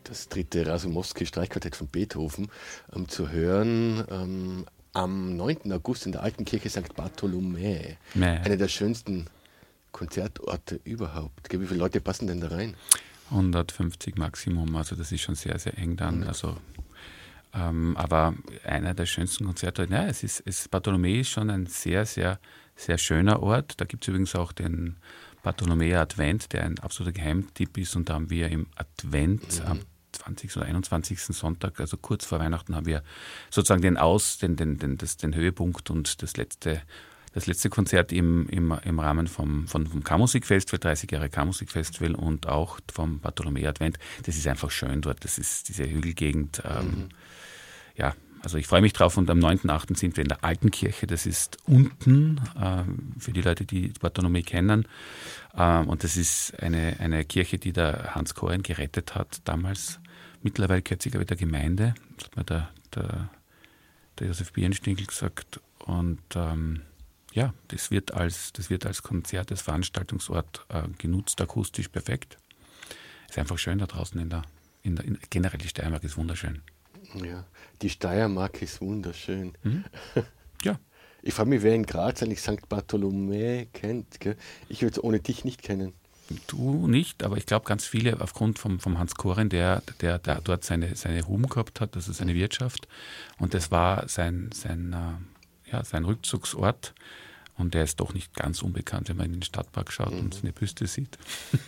das dritte Rasumowski-Streichquartett von Beethoven zu hören am 9. August in der Alten Kirche St. Bartholomä. Einer der schönsten Konzertorte überhaupt. Wie viele Leute passen denn da rein? 150 Maximum, also das ist schon sehr, sehr eng dann. Also, aber einer der schönsten Konzerte, Bartholomä ist schon ein sehr, sehr, sehr schöner Ort. Da gibt es übrigens auch den Bartholomäer Advent, der ein absoluter Geheimtipp ist, und da haben wir im Advent am 20. oder 21. Sonntag, also kurz vor Weihnachten, haben wir sozusagen den Höhepunkt und das letzte Konzert im Rahmen vom Kammermusikfestival, 30 Jahre Kammermusikfestival, und auch vom Bartholomäer Advent. Das ist einfach schön dort, das ist diese Hügelgegend. Also ich freue mich drauf, und am 9.8. sind wir in der Alten Kirche, das ist unten, für die Leute, die Bartholomäe kennen, und das ist eine Kirche, die der Hans Koren gerettet hat damals. Mittlerweile gehört sie, glaube ich, der Gemeinde, das hat mir der Josef Birnstiegel gesagt, und das wird als Konzert, als Veranstaltungsort genutzt, akustisch perfekt. Ist einfach schön da draußen generell die Steiermark ist wunderschön. Ja, die Steiermark ist wunderschön. Ja. Ich frage mich, wer in Graz eigentlich St. Bartholomä kennt. Gell? Ich würde es ohne dich nicht kennen. Du nicht, aber ich glaube ganz viele aufgrund vom Hans Koren, der dort seine Ruhm gehabt hat, also seine Wirtschaft. Und das war sein Rückzugsort. Und der ist doch nicht ganz unbekannt, wenn man in den Stadtpark schaut und seine Büste sieht.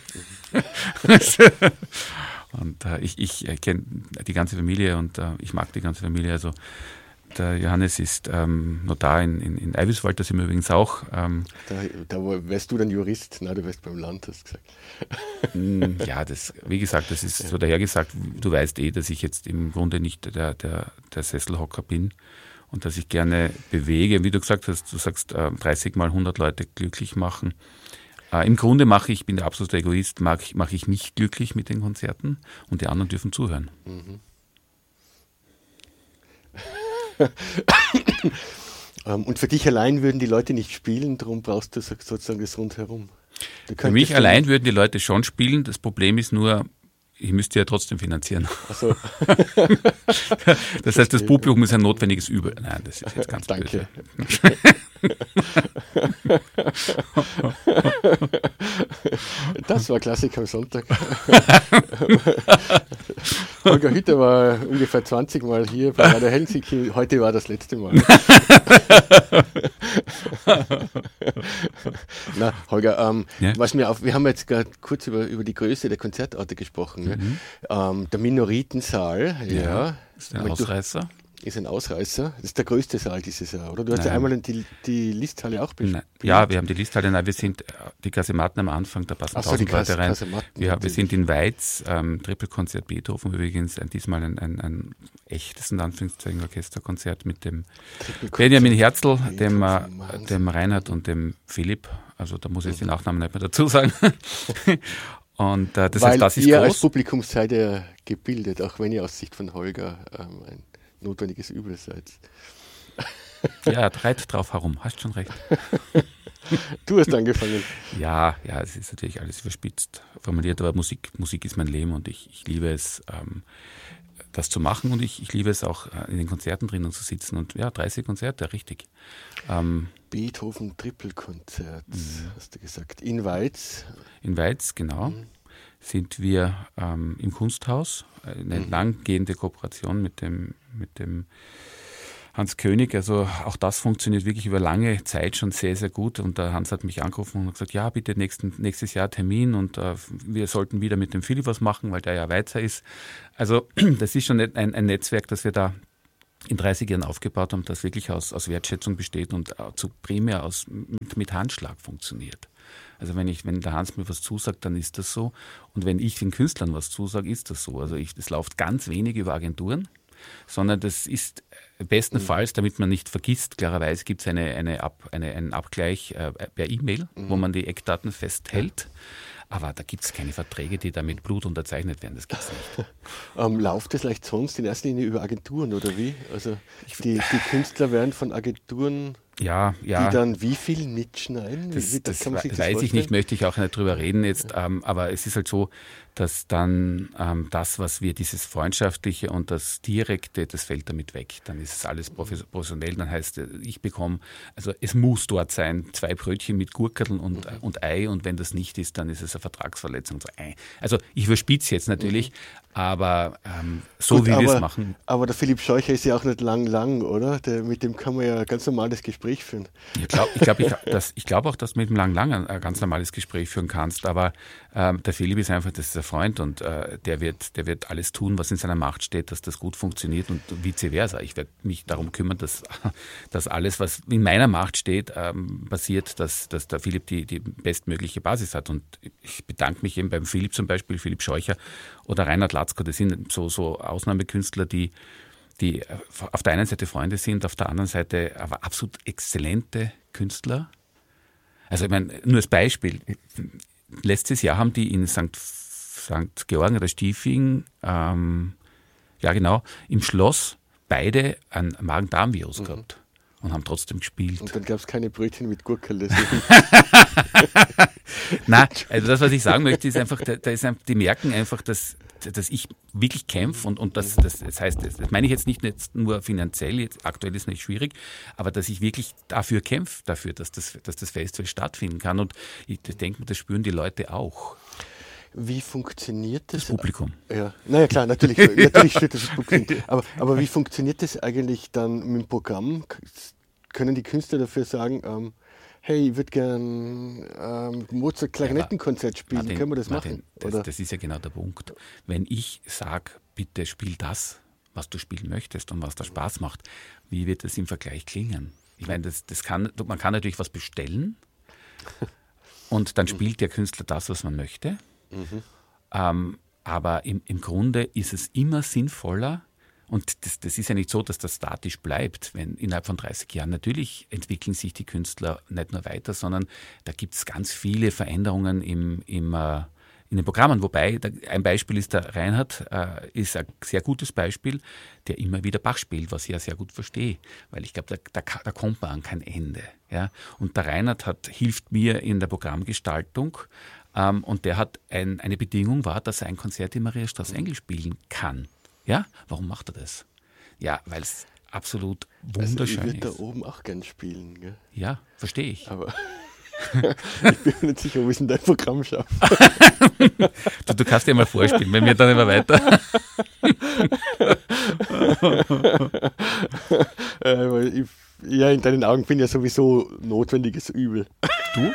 Und ich kenne die ganze Familie, und ich mag die ganze Familie. Also der Johannes ist Notar in Eiviswald, da sind wir übrigens auch. Da wärst du dann Jurist? Nein, du wärst beim Land, hast du gesagt. Ja, wie gesagt, das ist so dahergesagt. Du weißt dass ich jetzt im Grunde nicht der Sesselhocker bin. Und dass ich gerne bewege, wie du gesagt hast, du sagst 30 mal 100 Leute glücklich machen. Im Grunde ich bin der absolute Egoist, mache ich mich glücklich mit den Konzerten, und die anderen dürfen zuhören. Und für dich allein würden die Leute nicht spielen, darum brauchst du sozusagen das Rundherum. Für mich allein würden die Leute schon spielen, das Problem ist nur, ich müsste ja trotzdem finanzieren. Ach so. Das heißt, das Publikum ist ein notwendiges Übel. Nein, das ist jetzt ganz Danke. böse. Das war Klassik am Sonntag. Holger Hütter war ungefähr 20 Mal hier bei Radio Helsinki. Heute war das letzte Mal. Na, Holger, was mir wir haben jetzt gerade kurz über die Größe der Konzertorte gesprochen. Ne? Der Minoritensaal, ist ein Ausreißer. Ist ein Ausreißer. Das ist der größte Saal dieses Jahr, oder? Du hast ja einmal die Listhalle auch bespielt. Ja, wir haben die Listhalle. Nein, wir sind die Kasematten am Anfang, da passen 1000 Leute rein. Wir sind in Weiz, Trippelkonzert Beethoven übrigens, diesmal ein echtes, in Anführungszeichen, Orchesterkonzert mit dem Benjamin Herzl, dem Reinhard und dem Philipp. Also da muss ich jetzt den Nachnamen nicht mehr dazu sagen. Und das heißt, das ist ihr groß. Als Publikum seid ihr gebildet, auch wenn ihr aus Sicht von Holger ein notwendiges Übel seid. Ja, reit drauf herum, hast schon recht. Du hast angefangen. Ja, es ist natürlich alles überspitzt formuliert, aber Musik ist mein Leben, und ich liebe es, das zu machen, und ich liebe es auch, in den Konzerten drinnen zu sitzen, und 30 Konzerte, richtig. Beethoven Trippelkonzert, hast du gesagt. In Weiz? In Weiz, genau. Sind wir im Kunsthaus, eine langgehende Kooperation mit dem Hans König. Also auch das funktioniert wirklich über lange Zeit schon sehr, sehr gut. Und der Hans hat mich angerufen und gesagt, ja, bitte nächstes Jahr Termin, und wir sollten wieder mit dem Philipp was machen, weil der ja Weizer ist. Also das ist schon ein Netzwerk, das wir da in 30 Jahren aufgebaut haben, das wirklich aus Wertschätzung besteht und primär mit Handschlag funktioniert. Also wenn der Hans mir was zusagt, dann ist das so. Und wenn ich den Künstlern was zusage, ist das so. Also es läuft ganz wenig über Agenturen, sondern das ist bestenfalls, damit man nicht vergisst, klarerweise gibt es einen Abgleich per E-Mail, wo man die Eckdaten festhält. Aber da gibt es keine Verträge, die da mit Blut unterzeichnet werden. Das gibt es nicht. Läuft das vielleicht sonst in erster Linie über Agenturen, oder wie? Also die Künstler werden von Agenturen Ja. Die dann wie viel mitschneiden? Das weiß ich nicht, möchte ich auch nicht drüber reden jetzt, aber es ist halt so, dass dann das, was wir, dieses Freundschaftliche und das Direkte, das fällt damit weg. Dann ist es alles professionell, dann heißt ich bekomme, also es muss dort sein, 2 Brötchen mit Gurkeln und Ei, und wenn das nicht ist, dann ist es eine Vertragsverletzung. Also ich überspitze jetzt natürlich, aber Gut, wie wir es machen. Aber der Philipp Scheucher ist ja auch nicht lang, oder? Mit dem kann man ja ganz normales Gespräch führen. Ich glaube auch, dass du mit dem lang ein ganz normales Gespräch führen kannst, aber der Philipp ist einfach, das ist ein Freund, und der wird alles tun, was in seiner Macht steht, dass das gut funktioniert, und vice versa. Ich werde mich darum kümmern, dass alles, was in meiner Macht steht, passiert, dass der Philipp die bestmögliche Basis hat. Und ich bedanke mich eben beim Philipp zum Beispiel, Philipp Scheucher oder Reinhard Latzko, das sind so Ausnahmekünstler, die auf der einen Seite Freunde sind, auf der anderen Seite aber absolut exzellente Künstler. Also ich meine, nur als Beispiel, letztes Jahr haben die in St. Georgen oder Stiefing, im Schloss beide ein Magen-Darm-Virus gehabt und haben trotzdem gespielt. Und dann gab es keine Brötchen mit Gurkel. Nein, also das, was ich sagen möchte, ist einfach, die merken einfach, dass ich wirklich kämpfe, und das heißt, das meine ich jetzt nicht nur finanziell, jetzt aktuell ist es nicht schwierig, aber dass ich wirklich dafür kämpfe, dass das Festival stattfinden kann, und ich denke, das spüren die Leute auch. Wie funktioniert das? Das Publikum. Ja, naja klar, natürlich spürt das Publikum. Aber wie funktioniert das eigentlich dann mit dem Programm? Können die Künstler dafür sagen, hey, ich würde gern Mozart Klarinettenkonzert spielen, Martin, können wir das machen? Das ist ja genau der Punkt. Wenn ich sage, bitte spiel das, was du spielen möchtest und was da Spaß macht, wie wird das im Vergleich klingen? Ich meine, man kann natürlich was bestellen und dann spielt der Künstler das, was man möchte. Aber im Grunde ist es immer sinnvoller, und das ist ja nicht so, dass das statisch bleibt, wenn innerhalb von 30 Jahren natürlich entwickeln sich die Künstler nicht nur weiter, sondern da gibt es ganz viele Veränderungen in den Programmen. Wobei, ein Beispiel ist der Reinhard, ist ein sehr gutes Beispiel, der immer wieder Bach spielt, was ich ja sehr gut verstehe, weil ich glaube, da kommt man an kein Ende. Ja? Und der Reinhard hilft mir in der Programmgestaltung, und der hat eine Bedingung war, dass er ein Konzert in Mariastraße Engel spielen kann. Ja, warum macht er das? Ja, weil es absolut wunderschön ist. Ich würde da oben auch gern spielen. Gell? Ja, verstehe ich. Aber ich bin mir nicht sicher, wo ich in dein Programm schaffe. Du kannst dir mal vorspielen, wenn wir dann immer weiter. In deinen Augen bin ich ja sowieso notwendiges Übel. Du?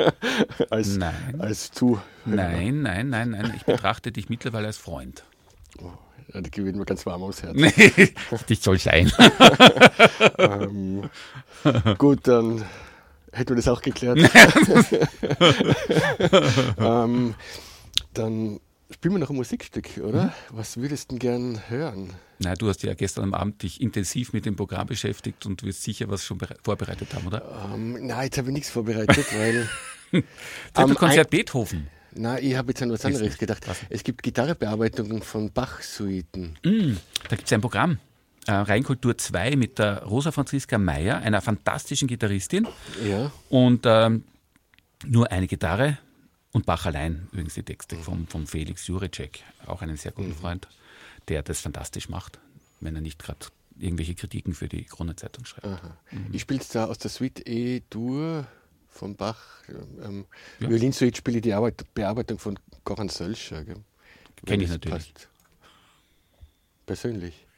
Als Zuhörer. Nein. Ich betrachte dich mittlerweile als Freund. Oh, da gewinnt mir ganz warm ums Herz. Dich soll sein. Gut, dann hätten wir das auch geklärt. Dann spielen wir noch ein Musikstück, oder? Was würdest du denn gern hören? Na, du hast ja gestern am Abend dich intensiv mit dem Programm beschäftigt und wirst sicher was schon vorbereitet haben, oder? Nein, jetzt habe ich nichts vorbereitet, weil... Konzert Beethoven. Nein, ich habe jetzt an was anderes gedacht. Es gibt Gitarrebearbeitungen von Bach-Suiten. Da gibt es ein Programm. Rheinkultur 2 mit der Rosa Franziska Meyer, einer fantastischen Gitarristin. Ja. Und nur eine Gitarre und Bach allein, übrigens die Texte vom Felix Jurecek, auch einen sehr guten Freund, der das fantastisch macht, wenn er nicht gerade irgendwelche Kritiken für die Kronenzeitung schreibt. Ich spiele da aus der Suite E-Dur von Bach. Violinsuite spiele ich die Bearbeitung von Goran Sölscher. Kenne ich natürlich. Passt. Persönlich.